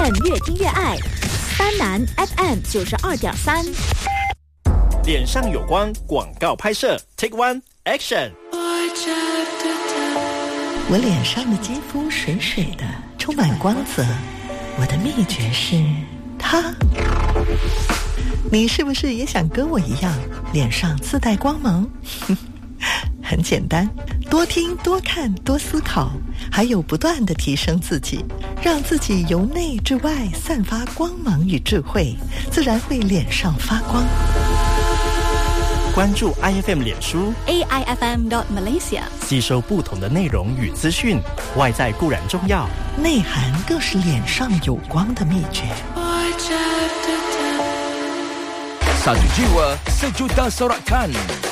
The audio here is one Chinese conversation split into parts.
FM 越听越爱，丹南 FM 92.3。 脸上有光广告拍摄 Take One Action。 我脸上的肌肤水水的，充满光泽。我的秘诀是它。你是不是也想跟我一样，脸上自带光芒？很简单，多听多看多思考，还有不断地提升自己，让自己由内至外散发光芒与智慧，自然会脸上发光。 关注 IFM 脸书 AIFM.Malaysia， 吸收不同的内容与资讯，外在固然重要， 内涵更是脸上有光的秘诀。 Satu jiwa, sejuta sorakan.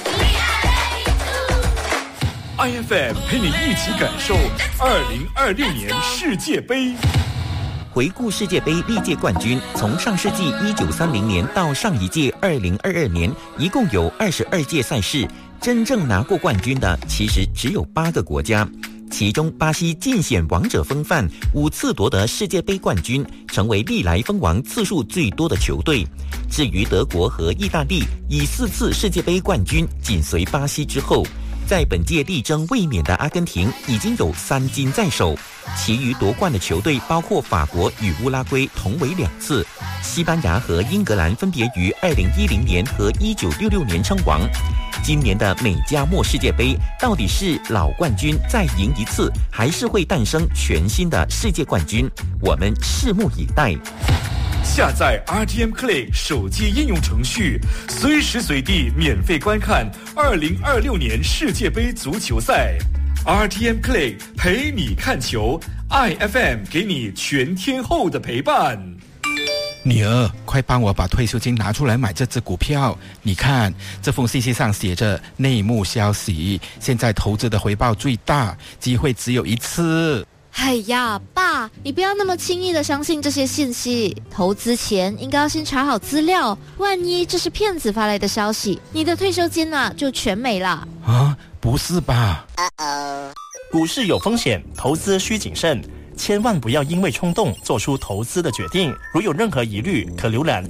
IFM 陪你一起感受2026年世界杯。 回顾世界杯历届冠军，从上世纪1930年到上一届2022年，一共有22届赛事，真正拿过冠军的其实只有8个国家。其中巴西尽显王者风范，5次夺得世界杯冠军，成为历来封王次数最多的球队。至于德国和意大利，以4次世界杯冠军紧随巴西之后。在本届力争卫冕的阿根廷已经有3金在手，其余夺冠的球队包括法国与乌拉圭同为2次，西班牙和英格兰分别于2010年和1966年称王。今年的美加墨世界杯到底是老冠军再赢一次，还是会诞生全新的世界冠军？我们拭目以待。 下载 RTM Click 手机应用程序，随时随地免费观看2026年世界杯足球赛。RTM Click 陪你看球 ，IFM 给你全天候的陪伴。 女儿，快帮我把退休金拿出来买这只股票。你看，这封信息上写着内幕消息，现在投资的回报最大，机会只有一次。 哎呀，爸，你不要那么轻易的相信这些信息，投资前应该要先查好资料，万一这是骗子发来的消息，你的退休金啊就全没了。 啊，不是吧？ 股市有风险，投资需谨慎，千万不要因为冲动做出投资的决定。如有任何疑虑，可浏览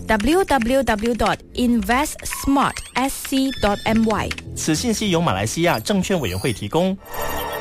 www.investsmartsc.my。 此信息由马来西亚证券委员会提供。